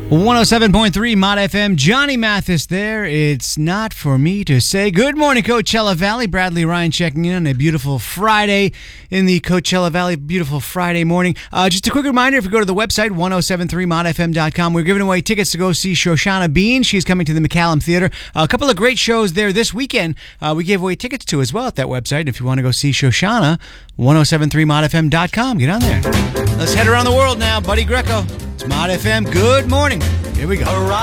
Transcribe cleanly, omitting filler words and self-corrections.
107.3 Mod FM. Johnny Mathis there. It's not for me to say. Good morning, Coachella Valley. Bradley Ryan checking in on a beautiful Friday in the Coachella Valley. Beautiful Friday morning. Just a quick reminder, if you go to the website, 1073modfm.com, we're giving away tickets to go see Shoshana Bean. She's coming to the McCallum Theater. A couple of great shows there this weekend. We gave away tickets to as well at that website. If you want to go see Shoshana, 1073modfm.com. Get on there. Let's head around the world now. Buddy Greco. It's Mod FM. Good morning. Here we go.